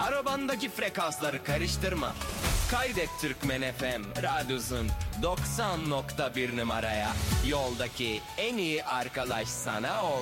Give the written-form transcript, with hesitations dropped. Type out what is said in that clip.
Arabandaki frekansları karıştırma. Kaydet Türkmen FM radyosun 90.1 numaraya. Yoldaki en iyi arkadaş sana ol.